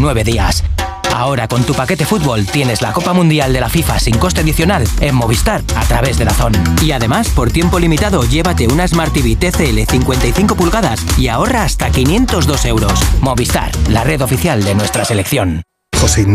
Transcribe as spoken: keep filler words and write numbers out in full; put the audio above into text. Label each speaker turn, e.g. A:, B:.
A: nueve días. Ahora con tu paquete fútbol tienes la Copa Mundial de la FIFA sin coste adicional en Movistar a través de DAZN. Y además, por tiempo limitado, llévate una Smart T V T C L cincuenta y cinco pulgadas y ahorra hasta quinientos dos euros. Movistar, la red oficial de nuestra selección.
B: José Ignacio